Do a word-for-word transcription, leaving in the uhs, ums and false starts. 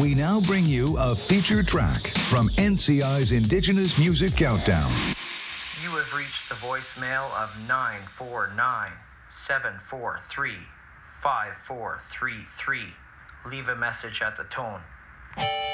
We now bring you a feature track from N C I's Indigenous Music Countdown. You have reached the voicemail of nine four nine, seven four three, five four three three. Leave a message at the tone.